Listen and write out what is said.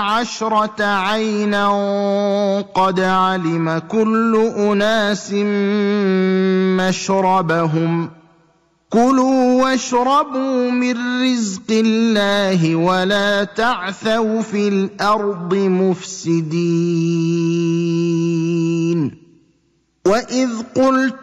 عشرة عينا قد علم كل أناس مشربهم كلوا واشربوا من رزق الله ولا تعثوا في الأرض مفسدين وإذ قلت